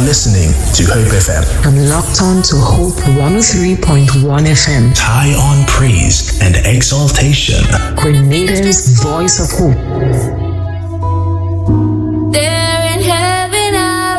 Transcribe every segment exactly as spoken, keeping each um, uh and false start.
listening to Hope F M. I'm locked on to Hope one oh three point one F M. High on praise and exaltation. Grenada's voice of hope. There in heaven I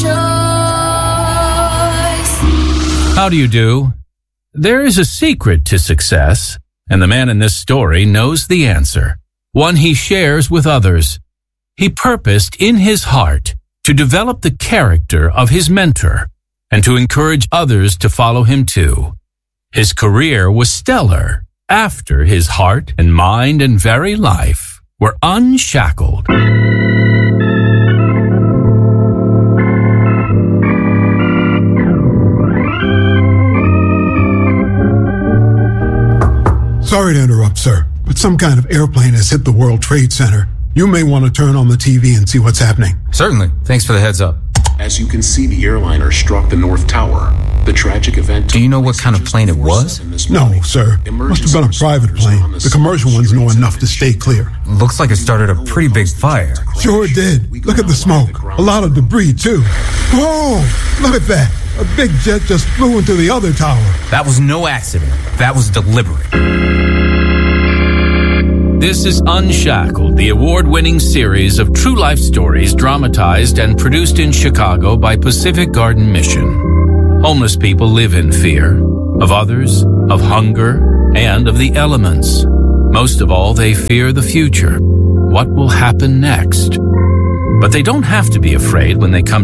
rejoice. How do you do? There is a secret to success, and the man in this story knows the answer, one he shares with others. He purposed in his heart to develop the character of his mentor and to encourage others to follow him too. His career was stellar after his heart and mind and very life were unshackled. Sorry to interrupt, sir, but some kind of airplane has hit the World Trade Center. You may want to turn on the T V and see what's happening. Certainly. Thanks for the heads up. As you can see, the airliner struck the North Tower. The tragic event... Do you know what kind of plane it was? No, sir. Must have been a private plane. The commercial ones know enough to stay clear. Looks like it started a pretty big fire. Sure did. Look at the smoke. A lot of debris, too. Whoa! Look at that. A big jet just flew into the other tower. That was no accident. That was deliberate. This is Unshackled, the award-winning series of true life stories dramatized and produced in Chicago by Pacific Garden Mission. Homeless people live in fear of others, of hunger, and of the elements. Most of all, they fear the future. What will happen next? But they don't have to be afraid when they come